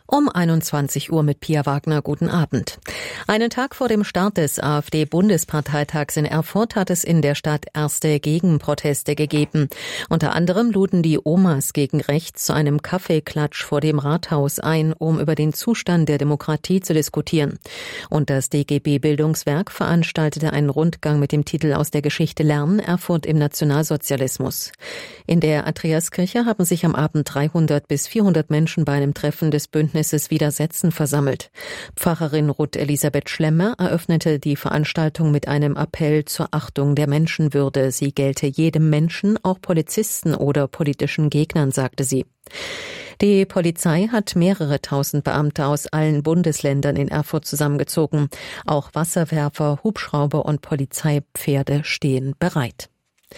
Um 21 Uhr mit Pia Wagner. Guten Abend. Einen Tag vor dem Start des AfD-Bundesparteitags in Erfurt hat es in der Stadt erste Gegenproteste gegeben. Unter anderem luden die Omas gegen rechts zu einem Kaffeeklatsch vor dem Rathaus ein, um über den Zustand der Demokratie zu diskutieren. Und das DGB-Bildungswerk veranstaltete einen Rundgang mit dem Titel Aus der Geschichte lernen, Erfurt im Nationalsozialismus. In der Andreaskirche haben sich am Abend 300 bis 400 Menschen bei einem Treffen des Bündnisses Widersetzen versammelt. Pfarrerin Ruth Elisabeth Schlemmer eröffnete die Veranstaltung mit einem Appell zur Achtung der Menschenwürde. Sie gelte jedem Menschen, auch Polizisten oder politischen Gegnern, sagte sie. Die Polizei hat mehrere tausend Beamte aus allen Bundesländern in Erfurt zusammengezogen. Auch Wasserwerfer, Hubschrauber und Polizeipferde stehen bereit.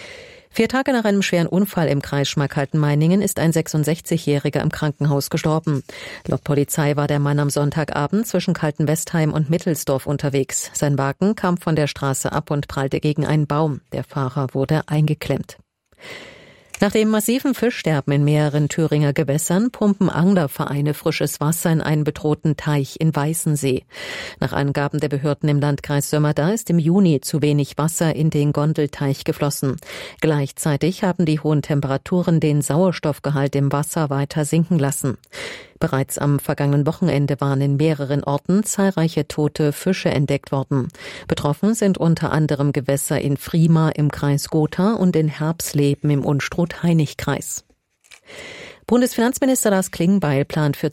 4 Tage nach einem schweren Unfall im Kreis Schmalkalden-Meiningen ist ein 66-Jähriger im Krankenhaus gestorben. Laut Polizei war der Mann am Sonntagabend zwischen Kaltenwestheim und Mittelsdorf unterwegs. Sein Wagen kam von der Straße ab und prallte gegen einen Baum. Der Fahrer wurde eingeklemmt. Nach dem massiven Fischsterben in mehreren Thüringer Gewässern pumpen Anglervereine frisches Wasser in einen bedrohten Teich in Weißensee. Nach Angaben der Behörden im Landkreis Sömmerda ist im Juni zu wenig Wasser in den Gondelteich geflossen. Gleichzeitig haben die hohen Temperaturen den Sauerstoffgehalt im Wasser weiter sinken lassen. Bereits am vergangenen Wochenende waren in mehreren Orten zahlreiche tote Fische entdeckt worden. Betroffen sind unter anderem Gewässer in Frima im Kreis Gotha und in Herbsleben im Unstrut-Hainich-Kreis. Bundesfinanzminister Lars Klingbeil plant für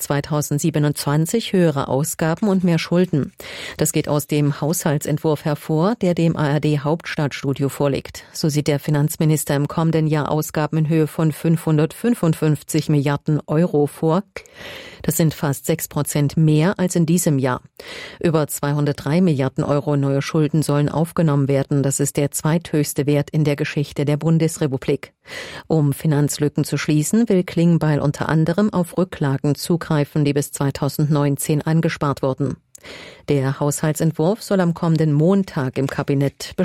2027 höhere Ausgaben und mehr Schulden. Das geht aus dem Haushaltsentwurf hervor, der dem ARD-Hauptstadtstudio vorliegt. So sieht der Finanzminister im kommenden Jahr Ausgaben in Höhe von 555 Milliarden Euro vor. Das sind fast 6% mehr als in diesem Jahr. Über 203 Milliarden Euro neue Schulden sollen aufgenommen werden. Das ist der zweithöchste Wert in der Geschichte der Bundesrepublik. Um Finanzlücken zu schließen, will Klingbeil unter anderem auf Rücklagen zugreifen, die bis 2019 angespart wurden. Der Haushaltsentwurf soll am kommenden Montag im Kabinett beschlossen